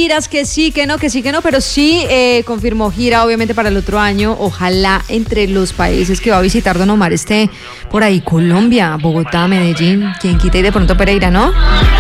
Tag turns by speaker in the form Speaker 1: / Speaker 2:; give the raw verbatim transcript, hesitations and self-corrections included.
Speaker 1: mentiras, que sí, que no, que sí, que no, pero sí eh, confirmó gira, obviamente, para el otro año. Ojalá entre los países que va a visitar Don Omar esté por ahí Colombia, Bogotá, Medellín, quien quita y de pronto Pereira, ¿no?